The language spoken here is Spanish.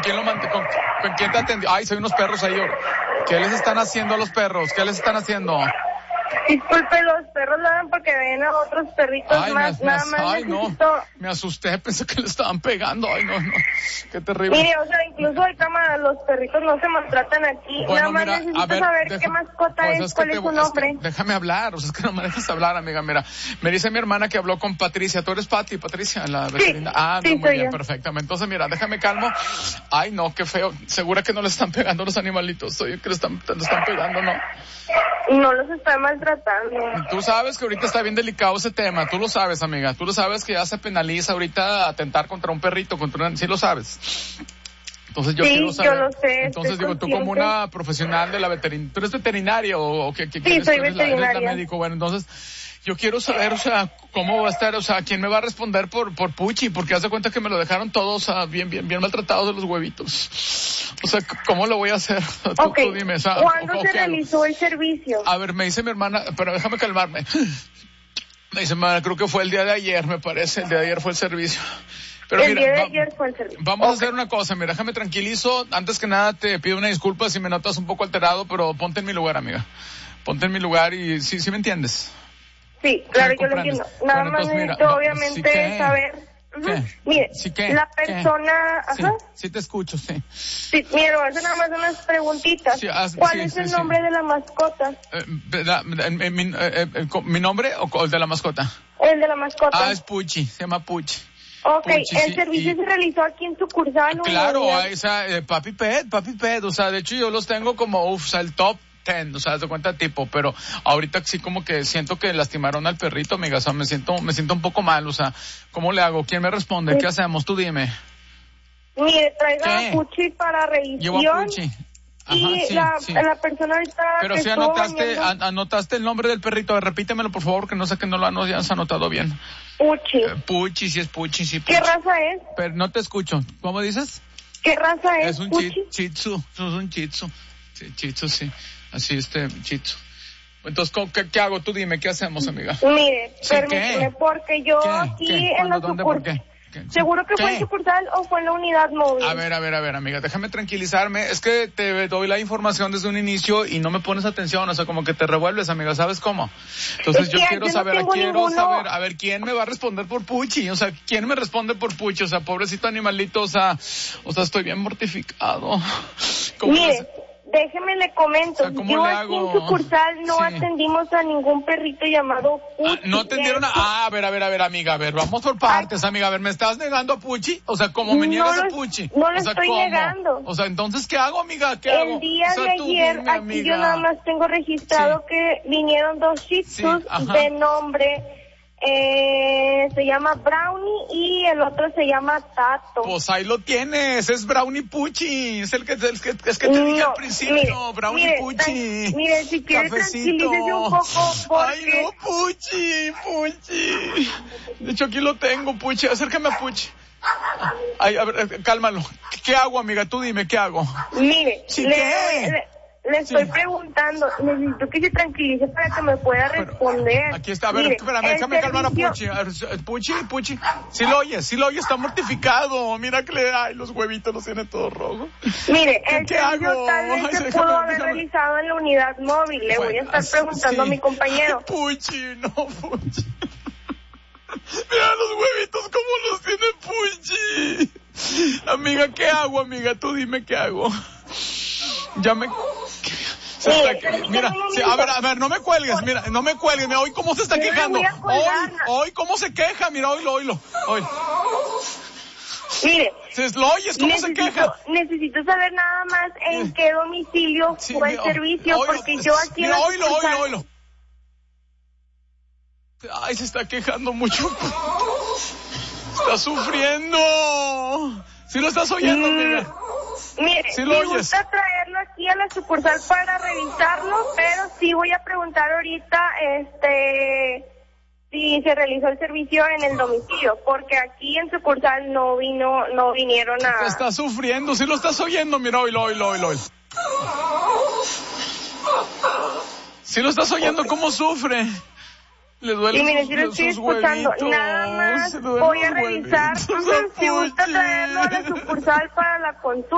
quién lo mandó? ¿Con quién te atendió? Ay, soy unos perros ahí. ¿Qué les están haciendo a los perros? ¿Qué les están haciendo? Disculpe, los perros ladran porque ven a otros perritos más. Nada más ay, necesito... no, me asusté, pensé que le estaban pegando. Ay, no, qué terrible. Mire, o sea, incluso de cámara, los perritos no se maltratan aquí. Bueno, nada más mira, necesito saber qué mascota es, cuál es su nombre. Déjame hablar, o sea, es que no me dejas hablar, amiga. Mira, me dice mi hermana que habló con Patricia. ¿Tú eres Patricia, la veterinaria? Sí, no, muy bien, perfectamente. Entonces, mira, déjame calmo. Ay, no, qué feo. ¿Segura que no le están pegando los animalitos? Oye, que le están pegando, ¿no? No los está maltratando. Tú sabes que ahorita está bien delicado ese tema, tú lo sabes, amiga, tú lo sabes que ya se penaliza ahorita atentar contra un perrito, sí lo sabes. Entonces yo quiero saber. Yo lo sé. Entonces digo, tú como una profesional de la veterinaria, ¿tú eres veterinario o qué? Sí, soy veterinaria. Eres la médico, bueno, entonces yo quiero saber, o sea, cómo va a estar, o sea, quién me va a responder por Puchi, porque haz de cuenta que me lo dejaron todos bien maltratados de los huevitos. O sea, ¿cómo lo voy a hacer? Tú dime, o sea, ¿cuándo se realizó el servicio? A ver, me dice mi hermana, pero déjame calmarme. Me dice, creo que fue el día de ayer, me parece, el día de ayer fue el servicio. Pero el día de ayer fue el servicio. Vamos a hacer una cosa, mira, déjame tranquilizo. Antes que nada te pido una disculpa si me notas un poco alterado, pero ponte en mi lugar, amiga. Ponte en mi lugar y sí me entiendes. Sí, claro, yo lo entiendo. Nada más necesito, obviamente, saber... Mire, la persona... Sí te escucho, sí. Sí, mire, voy a hacer nada más unas preguntitas. ¿Cuál es el nombre de la mascota? ¿Mi nombre o el de la mascota? El de la mascota. Es Puchi, se llama Puchi. Okay, el servicio se realizó aquí en sucursal. Claro, esa Papi Pet, o sea, de hecho yo los tengo como, el top 10, o sea, de cuenta tipo, pero ahorita sí como que siento que lastimaron al perrito, amiga, o sea, me siento un poco mal, o sea, ¿cómo le hago? ¿Quién me responde? Sí. ¿Qué hacemos? Tú dime. Mire, traiga a Puchi para revisión. Llevo a Puchi. Ajá, la persona ahorita. Pero si anotaste el nombre del perrito, a ver, repítemelo por favor, que no sé que no lo hayas anotado bien. Puchi. Puchi, sí es Puchi, sí. Puchi. ¿Qué raza es? Pero no te escucho. ¿Cómo dices? ¿Qué raza es? Es un Shih Tzu. Es un Shih Tzu. Sí, Shih Tzu, sí. Así Shih Tzu. Entonces, ¿qué hago? Tú dime, ¿qué hacemos, amiga? Mire, permíteme, porque yo aquí en la sucursal... ¿Seguro que fue en sucursal o fue en la unidad móvil? A ver, amiga, déjame tranquilizarme. Es que te doy la información desde un inicio y no me pones atención, o sea, como que te revuelves, amiga, ¿sabes cómo? Entonces yo quiero saber, a ver, ¿quién me va a responder por Puchi? O sea, ¿quién me responde por Puchi? O sea, pobrecito animalito, o sea, estoy bien mortificado. Mire, déjeme le comento, o sea, yo aquí en sucursal no atendimos a ningún perrito llamado Puchi. ¿No atendieron a ver, amiga, a ver, vamos por partes, amiga, a ver, ¿me estás negando a Puchi? O sea, ¿cómo me niegas a Puchi? No lo estoy negando. O sea, entonces, ¿qué hago, amiga? ¿Qué hago? El día de ayer, dime, aquí yo nada más tengo registrado que vinieron 2 Shih Tzus de nombre... se llama Brownie y el otro se llama Tato. Pues ahí lo tienes, es Brownie Puchi, es que te dije al principio, Brownie Puchi. Mire, si quieres tranquilícese un poco porque... Ay no, Puchi. De hecho aquí lo tengo, Puchi, acércame a Puchi. Ay, a ver, cálmalo. ¿Qué hago, amiga? Tú dime, ¿qué hago? Mire, le estoy preguntando, necesito que se tranquilice para que me pueda responder. Aquí está, a ver, espérame, déjame calmar a Puchi. A ver, Puchi, si lo oyes, está mortificado. Mira que los huevitos los tiene todos rojos. Mire, el servicio tal vez se pudo haber realizado en la unidad móvil. Le voy a estar preguntando a mi compañero. Puchi. Mira los huevitos como los tiene Puchi. Amiga, ¿qué hago, amiga? Tú dime qué hago. Mira, a ver, no me cuelgues, mira, hoy cómo se está quejando. Hoy cómo se queja, mira, oílo. Mire, ¿lo oyes cómo se queja? Necesito saber nada más en qué domicilio fue el servicio, porque yo aquí mira, oílo. Ay, se está quejando mucho. Está sufriendo. ¿Sí lo estás oyendo, amiga? Mire, ¿Sí me gusta traerlo aquí a la sucursal para revisarlo, pero sí voy a preguntar ahorita, si se realizó el servicio en el domicilio, porque aquí en sucursal no vinieron a... Está sufriendo, ¿sí lo estás oyendo? Mira, oílo. ¿Sí lo estás oyendo cómo sufre? Le duele si lo estoy escuchando, nada más voy a revisar, si gusta traerlo a la sucursal para la consulta.